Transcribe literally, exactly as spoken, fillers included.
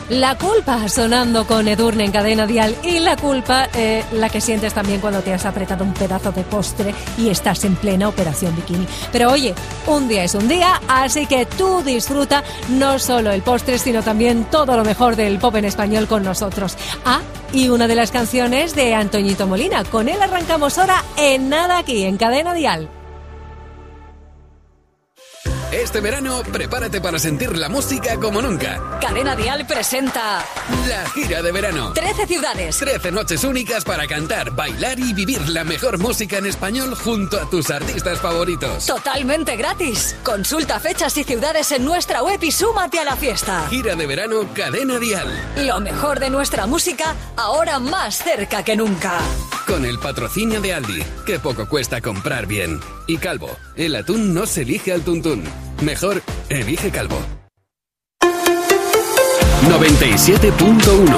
La culpa sonando con Edurne en Cadena Dial y la culpa eh, la que sientes también cuando te has apretado un pedazo de postre y estás en plena operación bikini. Pero oye, un día es un día, así que tú disfruta no solo el postre, sino también todo lo mejor del pop en español con nosotros. Ah, y una de las canciones de Antoñito Molina. Con él arrancamos ahora en nada aquí en Cadena Dial. Este verano, prepárate para sentir la música como nunca. Cadena Dial presenta la gira de verano. trece ciudades. trece noches únicas para cantar, bailar y vivir la mejor música en español junto a tus artistas favoritos. Totalmente gratis. Consulta fechas y ciudades en nuestra web y súmate a la fiesta. Gira de verano Cadena Dial. Lo mejor de nuestra música, ahora más cerca que nunca. Con el patrocinio de Aldi, que poco cuesta comprar bien. Y Calvo, el atún no se elige al tuntún. Mejor, elige Calvo. noventa y siete punto uno